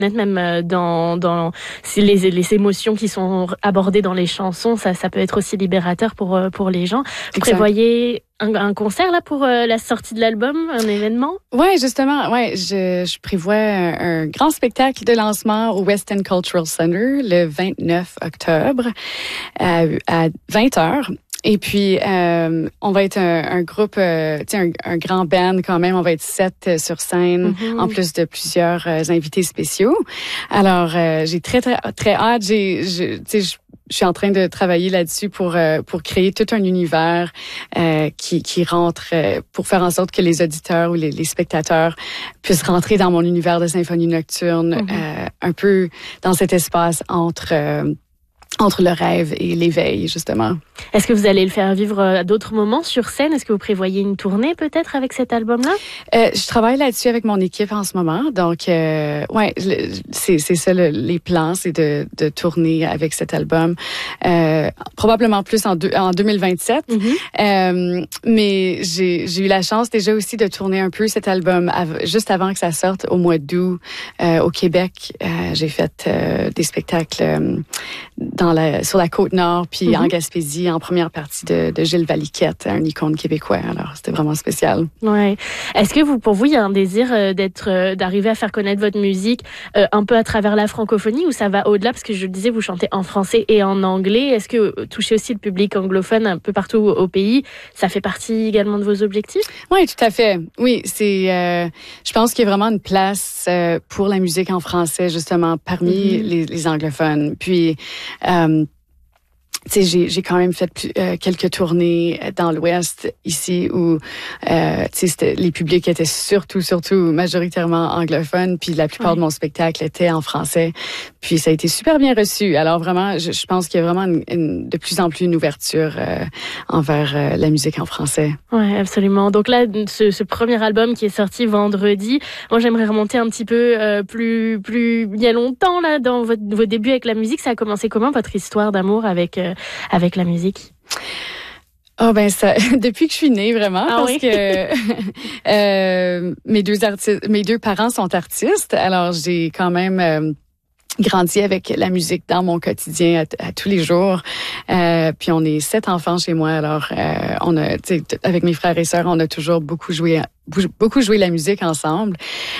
même dans les émotions qui sont abordées dans les chansons, ça peut être aussi libérateur pour les gens. Vous prévoyez un concert là pour la sortie de l'album, un événement? Ouais, justement, je prévois un grand spectacle de lancement au West End Cultural Center le 29 octobre à 20h. Et puis, on va être un groupe, un grand band quand même. On va être 7 sur scène, en plus de plusieurs invités spéciaux. Alors, j'ai très, très, très hâte. Je suis en train de travailler là-dessus pour créer tout un univers qui rentre, pour faire en sorte que les auditeurs ou les spectateurs puissent rentrer dans mon univers de symphonie nocturne, un peu dans cet espace entre le rêve et l'éveil, justement. Est-ce que vous allez le faire vivre à d'autres moments sur scène? Est-ce que vous prévoyez une tournée peut-être avec cet album-là? Je travaille là-dessus avec mon équipe en ce moment. Donc, c'est ça les plans, c'est de tourner avec cet album. Probablement plus en 2027. Mais j'ai eu la chance déjà aussi de tourner un peu cet album juste avant que ça sorte au mois d'août au Québec. J'ai fait des spectacles sur la Côte-Nord, puis en Gaspésie, en première partie de Gilles Valiquette, un icône québécois. Alors, c'était vraiment spécial. Ouais. Est-ce que pour vous, il y a un désir d'arriver à faire connaître votre musique un peu à travers la francophonie, ou ça va au-delà? Parce que je le disais, vous chantez en français et en anglais. Est-ce que toucher aussi le public anglophone un peu partout au pays, ça fait partie également de vos objectifs? Oui, tout à fait. Oui, je pense qu'il y a vraiment une place pour la musique en français, justement, parmi les anglophones. Puis, j'ai quand même fait quelques tournées dans l'Ouest ici où les publics étaient surtout majoritairement anglophones, puis la plupart de mon spectacle était en français. Puis ça a été super bien reçu. Alors vraiment, je pense qu'il y a vraiment de plus en plus une ouverture envers la musique en français. Ouais, absolument. Donc là, ce premier album qui est sorti vendredi, moi j'aimerais remonter un petit peu plus il y a longtemps là dans vos débuts avec la musique. Ça a commencé comment votre histoire d'amour avec la musique? Oh ben ça, depuis que je suis née vraiment, parce que mes deux parents sont artistes, alors j'ai quand même grandi avec la musique dans mon quotidien à tous les jours. Puis on est 7 enfants chez moi, alors on a, avec mes frères et sœurs, on a toujours beaucoup joué la musique ensemble.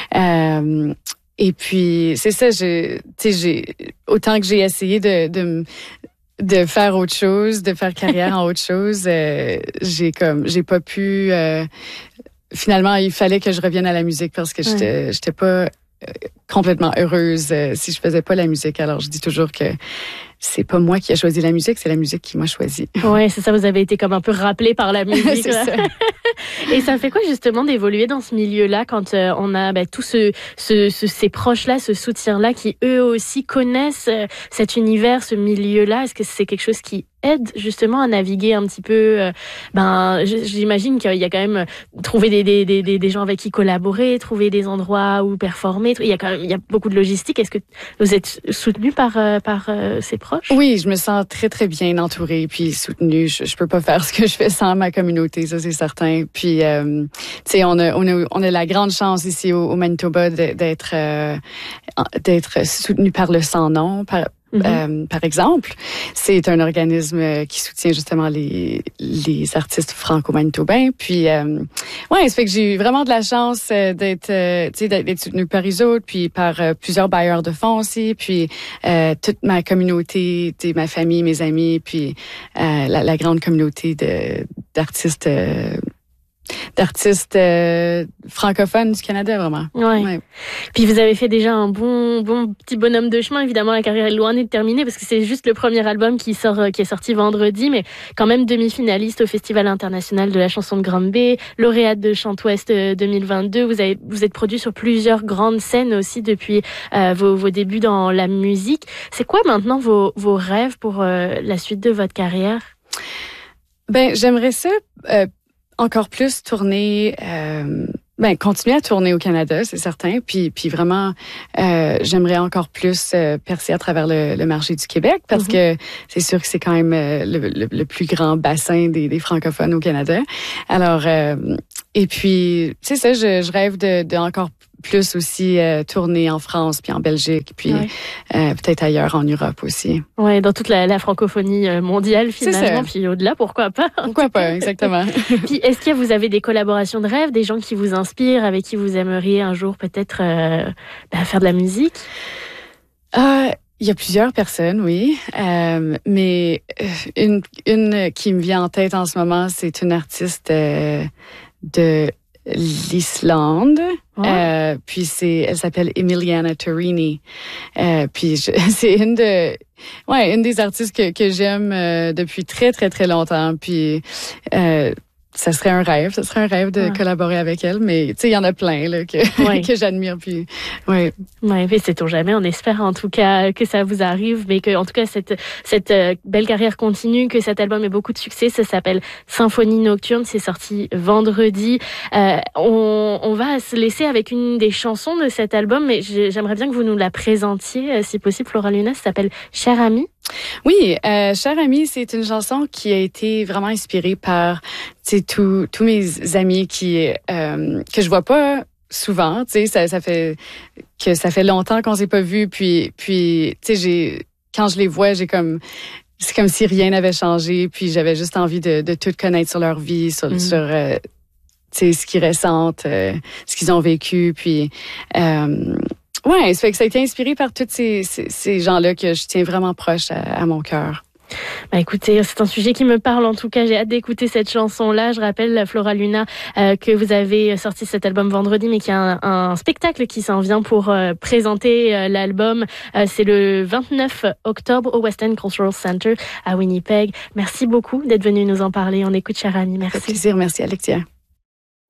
Et puis c'est ça, autant que j'ai essayé de faire autre chose, de faire carrière en autre chose, j'ai pas pu. Finalement, il fallait que je revienne à la musique parce que j'étais pas complètement heureuse si je faisais pas la musique. Alors je dis toujours que c'est pas moi qui ai choisi la musique, c'est la musique qui m'a choisi. Ouais, c'est ça. Vous avez été comme un peu rappelé par la musique. C'est ça. Et ça fait quoi justement d'évoluer dans ce milieu-là quand on a tous ces proches-là, ce soutien-là qui eux aussi connaissent cet univers, ce milieu-là? Est-ce que c'est quelque chose qui aide justement à naviguer un petit peu? J'imagine qu'il y a quand même trouver des gens avec qui collaborer, trouver des endroits où performer. Il y a beaucoup de logistique. Est-ce que vous êtes soutenu par ces proches? Oui, je me sens très, très bien entourée puis soutenue. Je peux pas faire ce que je fais sans ma communauté, ça c'est certain. Puis, tu sais, on a la grande chance ici au Manitoba d'être soutenu par le Sans Nom, par exemple. C'est un organisme qui soutient justement les artistes franco-manitobains. Puis, ça fait que j'ai eu vraiment de la chance d'être soutenue par eux autres, puis par plusieurs bailleurs de fonds aussi, puis toute ma communauté, ma famille, mes amis, puis la grande communauté d'artistes francophones du Canada, vraiment. Ouais. Puis vous avez fait déjà un bon petit bonhomme de chemin. Évidemment, la carrière est loin d'être terminée parce que c'est juste le premier album qui est sorti vendredi, mais quand même demi-finaliste au Festival international de la chanson de Granby, lauréate de Chante-Ouest 2022. Vous êtes produit sur plusieurs grandes scènes aussi depuis vos débuts dans la musique. C'est quoi maintenant vos rêves pour la suite de votre carrière? Ben, j'aimerais ça encore plus tourner, continuer à tourner au Canada, c'est certain. Puis vraiment, j'aimerais encore plus percer à travers le marché du Québec parce que c'est sûr que c'est quand même le plus grand bassin des francophones au Canada. Alors, et puis, c'est ça, je rêve de encore plus aussi tourner en France, puis en Belgique, puis peut-être ailleurs en Europe aussi. Ouais, dans toute la francophonie mondiale finalement, puis au-delà, pourquoi pas? Pourquoi pas, exactement. Puis est-ce que vous avez des collaborations de rêve, des gens qui vous inspirent, avec qui vous aimeriez un jour peut-être faire de la musique? Il y a plusieurs personnes, oui. Mais une qui me vient en tête en ce moment, c'est une artiste de l'Islande. Ouais. Puis elle s'appelle Emiliana Torini. Puis c'est une des artistes que j'aime depuis très, très, très longtemps. Puis ça serait un rêve de collaborer avec elle, mais tu sais, il y en a plein là que j'admire, puis mais sait-on jamais, on espère en tout cas que ça vous arrive, mais que en tout cas cette belle carrière continue, que cet album ait beaucoup de succès. Ça s'appelle Symphonie Nocturne, c'est sorti vendredi. On va se laisser avec une des chansons de cet album, mais j'aimerais bien que vous nous la présentiez, si possible, Flora Luna. Ça s'appelle Cher Ami. Oui, Cher Ami, c'est une chanson qui a été vraiment inspirée par tous mes amis que je vois pas souvent. Tu sais, ça fait longtemps qu'on s'est pas vus. Puis tu sais, quand je les vois, c'est comme si rien n'avait changé. Puis j'avais juste envie de tout connaître sur leur vie, sur tu sais, ce qu'ils ressentent, ce qu'ils ont vécu. Puis ouais, ça fait que ça a été inspiré par tous ces gens-là que je tiens vraiment proche à mon cœur. Écoutez, c'est un sujet qui me parle en tout cas. J'ai hâte d'écouter cette chanson-là. Je rappelle, Flora Luna, que vous avez sorti cet album vendredi, mais qu'il y a un spectacle qui s'en vient pour présenter l'album. C'est le 29 octobre au West End Cultural Center à Winnipeg. Merci beaucoup d'être venu nous en parler. On écoute Cher Ami. Merci. Ça fait plaisir. Merci, Alexia.